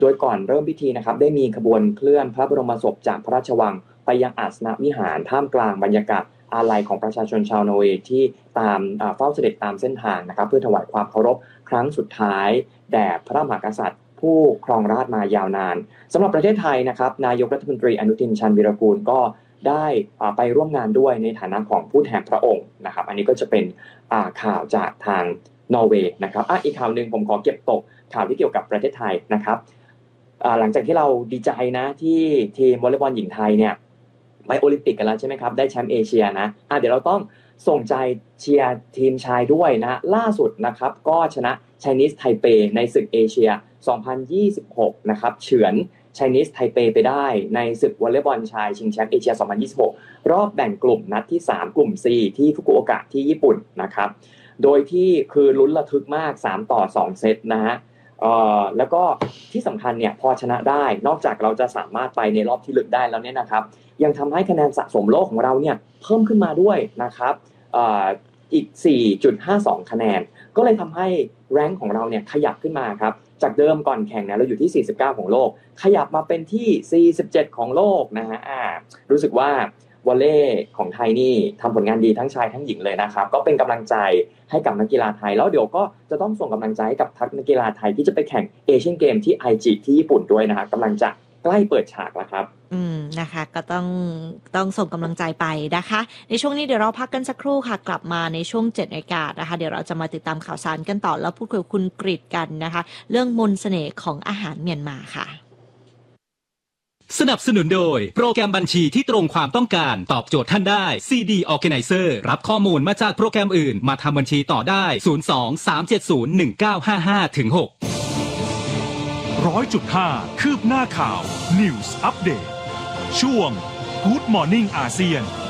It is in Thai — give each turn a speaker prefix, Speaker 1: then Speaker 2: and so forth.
Speaker 1: โดยก่อนเริ่มพิธีนะครับได้มีขบวนเคลื่อนพระบรมศพจากพระราชวังไปยังอาสนวิหารท่ามกลางบรรยากาศอาลัยของประชาชนชาวนอร์เวย์ที่ตามเฝ้าเสด็จตามเส้นทางนะครับเพื่อถวายความเคารพครั้งสุดท้ายแด่พระมหากษัตริย์ผู้ครองราชมายาวนานสำหรับประเทศไทยนะครับนายกรัฐมนตรีอนุทินชาญวีรกูลก็ได้ไปร่วมงานด้วยในฐานะของผู้แทนพระองค์นะครับอันนี้ก็จะเป็นข่าวจากทางนอร์เวย์นะครับอีกข่าวหนึ่งผมขอเก็บตกข่าวที่เกี่ยวกับประเทศไทยนะครับหลังจากที่เราดีใจนะที่ทีมวอลเลย์บอลหญิงไทยเนี่ยไปโอลิมปิกกันแล้วใช่ไหมครับได้แชมป์เอเชียนะเดี๋ยวเราต้องส่งใจเชียร์ทีมชายด้วยนะล่าสุดนะครับก็ชนะ Chinese Taipei ในศึกเอเชีย2026นะครับเฉือน Chinese Taipei ไปได้ในศึกวอลเลย์บอลชายชิงแชมป์เอเชีย2026รอบแบ่งกลุ่มนัดที่3กลุ่ม C ที่ฟุกุโอกะที่ญี่ปุ่นนะครับโดยที่คือลุ้นระทึกมาก3-2เซตนะฮะแล้วก็ที่สำคัญเนี่ยพอชนะได้นอกจากเราจะสามารถไปในรอบที่ลึกได้แล้วเนี่ยนะครับยังทำให้คะแนนสะสมโลกของเราเนี่ยเพิ่มขึ้นมาด้วยนะครับอีก 4.52 คะแนนก็เลยทำให้แรงค์ของเราเนี่ยขยับขึ้นมาครับจากเดิมก่อนแข่งเนี่ยเราอยู่ที่49ของโลกขยับมาเป็นที่47ของโลกนะฮะรู้สึกว่าวอลเลย์ของไทยนี่ทำผลงานดีทั้งชายทั้งหญิงเลยนะครับก็เป็นกำลังใจให้กับนักกีฬาไทยแล้วเดี๋ยวก็จะต้องส่งกำลังใจให้กับทัพนักกีฬาไทยที่จะไปแข่งเอเชียนเกมที่ไอจิที่ญี่ปุ่นด้วยนะฮะกำลังจะใกล้เปิดฉากแล้วครับ
Speaker 2: นะคะก็ต้องส่งกำลังใจไปนะคะในช่วงนี้เดี๋ยวเราพักกันสักครู่ค่ะกลับมาในช่วง 7 นาฬิกานะคะเดี๋ยวเราจะมาติดตามข่าวสารกันต่อแล้วพูดคุยกับคุณกฤษกันนะคะเรื่องมนต์เสน่ห์ของอาหารเมียนมาค่ะ
Speaker 3: สนับสนุนโดยโปรแกรมบัญชีที่ตรงความต้องการตอบโจทย์ท่านได้ CD Organizer รับข้อมูลมาจากโปรแกรมอื่นมาทำบัญชีต่อได้ 02-370-1955-6
Speaker 4: 100.5 คืบหน้าข่าว News Update ช่วง Good Morning อาเซียน